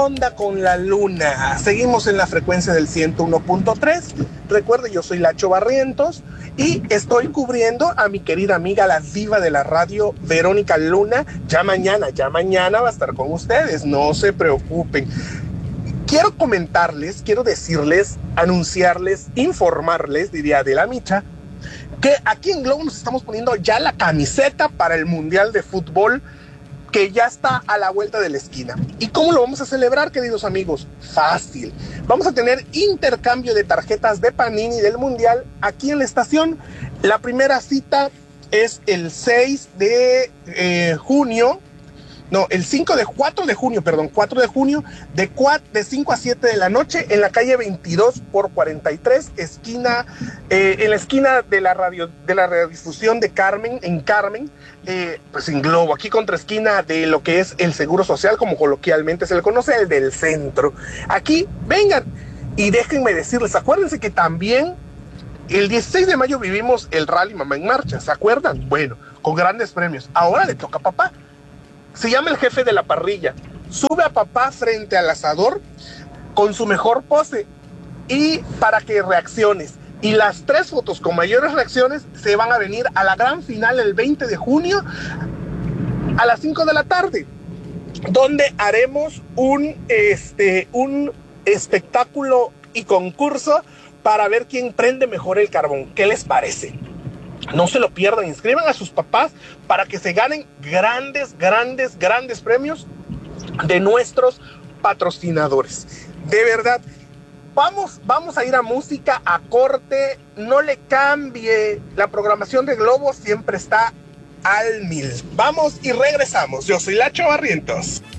onda con la luna? Seguimos en la frecuencia del 101.3. Recuerde, yo soy Lacho Barrientos y estoy cubriendo a mi querida amiga, la diva de la radio, Verónica Luna. Ya mañana va a estar con ustedes, no se preocupen. Quiero comentarles, quiero decirles, anunciarles, informarles, diría Adela Micha, que aquí en Globo nos estamos poniendo ya la camiseta para el Mundial de Fútbol, que ya está a la vuelta de la esquina. ¿Y cómo lo vamos a celebrar, queridos amigos? Fácil. Vamos a tener intercambio de tarjetas de Panini del Mundial aquí en la estación. La primera cita es el 6 de junio. No, el 4 de junio, de 5 a 7 de la noche, en la calle 22 por 43, esquina, en la esquina de la radiodifusión de Carmen, pues en Globo, aquí contra esquina de lo que es el Seguro Social, como coloquialmente se le conoce, el del centro. Aquí, vengan, y déjenme decirles, acuérdense que también el 16 de mayo vivimos el Rally Mamá en Marcha, ¿se acuerdan? Bueno, con grandes premios. Ahora le toca a papá. Se llama el jefe de la parrilla. Sube a papá frente al asador con su mejor pose y para que reacciones. Y las 3 fotos con mayores reacciones se van a venir a la gran final el 20 de junio a las 5 de la tarde, donde haremos un espectáculo y concurso para ver quién prende mejor el carbón. ¿Qué les parece? No se lo pierdan, inscriban a sus papás para que se ganen grandes premios de nuestros patrocinadores. De verdad, vamos a ir a música, a corte, no le cambie, la programación de Globo siempre está al 1000. Vamos y regresamos, yo soy Lacho Barrientos.